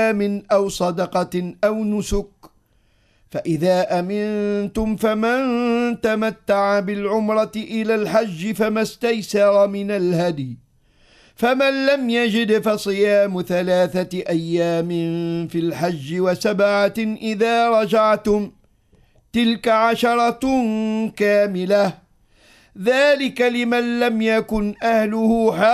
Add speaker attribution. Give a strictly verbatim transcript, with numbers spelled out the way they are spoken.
Speaker 1: من أو صدقة أو نسك، فإذا أمنتم فمن تمتع بالعمرة إلى الحج فما استيسر من الهدي، فمن لم يجد فصيام ثلاثة أيام في الحج وسبعة إذا رجعتم، تلك عشرة كاملة، ذلك لمن لم يكن أهله حاضرين